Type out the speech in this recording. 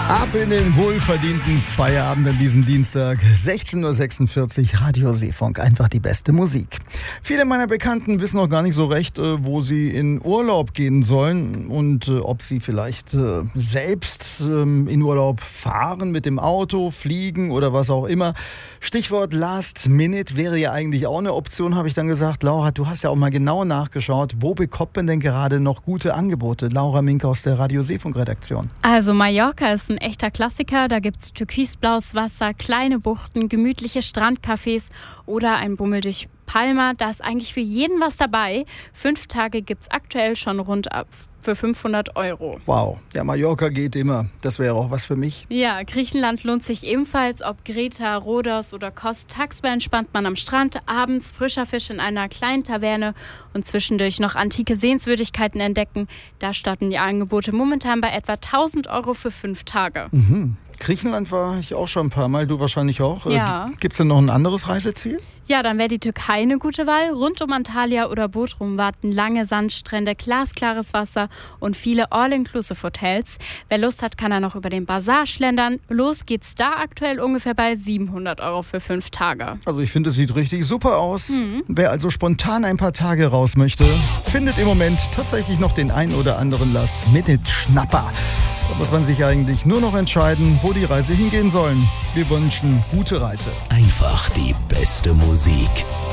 Ab in den wohlverdienten Feierabend an diesem Dienstag, 16.46 Uhr, Radio Seefunk, einfach die beste Musik. Viele meiner Bekannten wissen noch gar nicht so recht, wo sie in Urlaub gehen sollen und ob sie vielleicht selbst in Urlaub fahren mit dem Auto, fliegen oder was auch immer. Stichwort Last Minute wäre ja eigentlich auch eine Option, habe ich dann gesagt. Laura, du hast ja auch mal genau nachgeschaut, wo bekommt man denn gerade noch gute Angebote? Laura Mink aus der Radio Seefunk Redaktion. Also Mallorca ist ein echter Klassiker. Da gibt es türkisblaues Wasser, kleine Buchten, gemütliche Strandcafés oder ein Bummel durch Palma. Da ist eigentlich für jeden was dabei. 5 Tage gibt es aktuell schon rund ab für 500 €. Wow, ja, Mallorca geht immer. Das wäre auch was für mich. Ja, Griechenland lohnt sich ebenfalls, ob Kreta, Rhodos oder Kos. Tagsüber entspannt man am Strand, abends frischer Fisch in einer kleinen Taverne und zwischendurch noch antike Sehenswürdigkeiten entdecken. Da starten die Angebote momentan bei etwa 1.000 € für 5 Tage. Griechenland war ich auch schon ein paar Mal, du wahrscheinlich auch. Ja. Gibt es denn noch ein anderes Reiseziel? Ja, dann wäre die Türkei eine gute Wahl. Rund um Antalya oder Bodrum warten lange Sandstrände, glasklares Wasser und viele All-Inclusive-Hotels. Wer Lust hat, kann er noch über den Basar schlendern. Los geht's da aktuell ungefähr bei 700 € für 5 Tage. Also ich finde, es sieht richtig super aus. Wer also spontan ein paar Tage raus möchte, findet im Moment tatsächlich noch den ein oder anderen Last-Minute-Schnapper. Da muss man sich eigentlich nur noch entscheiden, wo die Reise hingehen soll. Wir wünschen gute Reise. Einfach die beste Musik.